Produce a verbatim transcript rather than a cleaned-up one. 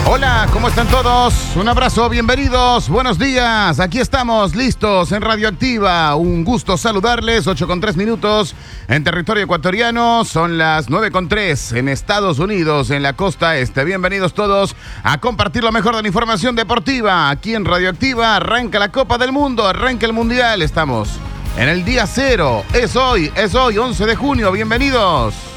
Hola, ¿cómo están todos? Un abrazo, bienvenidos, buenos días. Aquí estamos listos en Radioactiva. Un gusto saludarles, ocho con tres minutos en territorio ecuatoriano. Son las nueve con tres en Estados Unidos, en la costa este. Bienvenidos todos a compartir lo mejor de la información deportiva. Aquí en Radioactiva arranca la Copa del Mundo, arranca el Mundial. Estamos en el día cero. Es hoy, es hoy, once de junio. Bienvenidos.